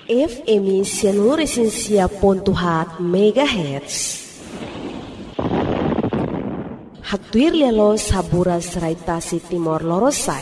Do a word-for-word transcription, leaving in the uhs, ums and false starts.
F M Sianuresensia pontuhat megahertz. Haktuir lelo sabura seraitasi Timor Lorosai.